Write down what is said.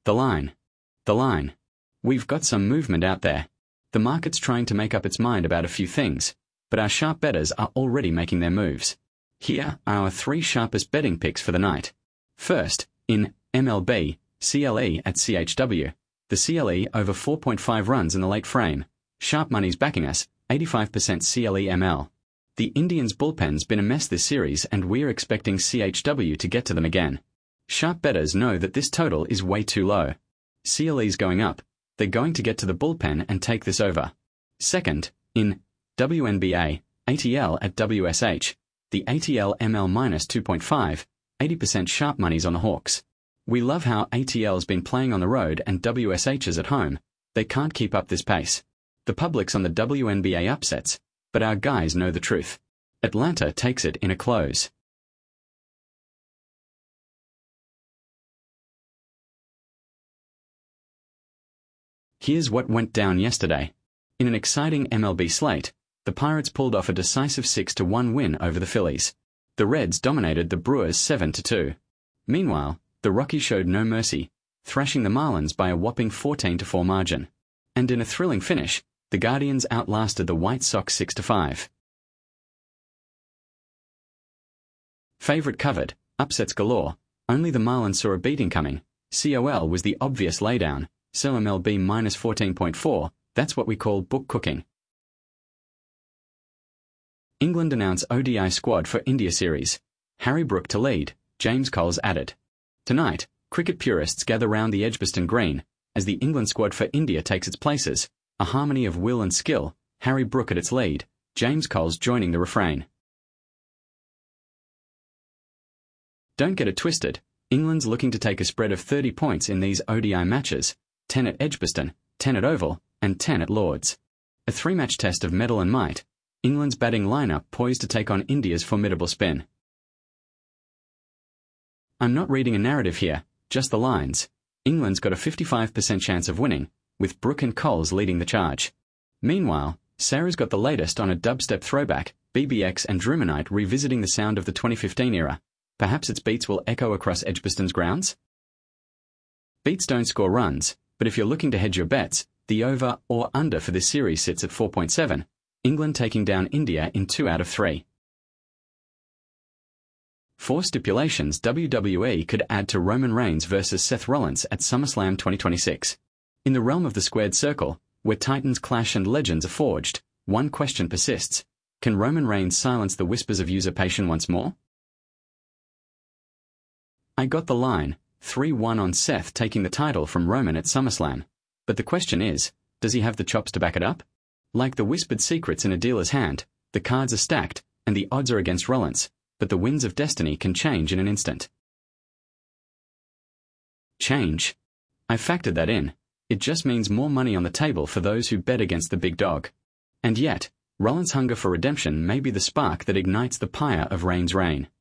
The line. The line. We've got some movement out there. The market's trying to make up its mind about a few things, but our sharp bettors are already making their moves. Here are our 3 sharpest betting picks for the night. First, in MLB, CLE at CHW. The CLE over 4.5 runs in the late frame. Sharp money's backing us, 85% CLE ML. The Indians' bullpen's been a mess this series and we're expecting CHW to get to them again. Sharp bettors know that this total is way too low. CLE's going up. They're going to get to the bullpen and take this over. Second, in WNBA, ATL at WSH. The ATL ML minus 2.5, 80% sharp money's on the Hawks. We love how ATL's been playing on the road and WSH is at home. They can't keep up this pace. The public's on the WNBA upsets, but our guys know the truth. Atlanta takes it in a close. Here's what went down yesterday. In an exciting MLB slate, the Pirates pulled off a decisive 6-1 win over the Phillies. The Reds dominated the Brewers 7-2. Meanwhile, the Rockies showed no mercy, thrashing the Marlins by a whopping 14-4 margin. And in a thrilling finish, the Guardians outlasted the White Sox 6-5. Favorite covered, upsets galore. Only the Marlins saw a beating coming. COL was the obvious laydown. So MLB minus 14.4, that's what we call book cooking. England announce ODI squad for India series. Harry Brook to lead, James Coles added. Tonight, cricket purists gather round the Edgbaston Green, as the England squad for India takes its places, a harmony of will and skill, Harry Brook at its lead, James Coles joining the refrain. Don't get it twisted, England's looking to take a spread of 30 points in these ODI matches, 10 at Edgbaston, 10 at Oval, and 10 at Lord's. A 3-match test of mettle and might, England's batting lineup poised to take on India's formidable spin. I'm not reading a narrative here, just the lines. England's got a 55% chance of winning, with Brook and Coles leading the charge. Meanwhile, Sarah's got the latest on a dubstep throwback, BBX and Drumanite revisiting the sound of the 2015 era. Perhaps its beats will echo across Edgbaston's grounds? Beats don't score runs, but if you're looking to hedge your bets, the over or under for this series sits at 4.7, England taking down India in 2 out of 3. For stipulations, WWE could add to Roman Reigns versus Seth Rollins at SummerSlam 2026. In the realm of the squared circle, where titans clash and legends are forged, one question persists. Can Roman Reigns silence the whispers of usurpation once more? I got the line, 3-1 on Seth taking the title from Roman at SummerSlam. But the question is, does he have the chops to back it up? Like the whispered secrets in a dealer's hand, the cards are stacked, and the odds are against Rollins, but the winds of destiny can change in an instant. Change? I factored that in. It just means more money on the table for those who bet against the big dog. And yet, Rollins' hunger for redemption may be the spark that ignites the pyre of Reigns' reign.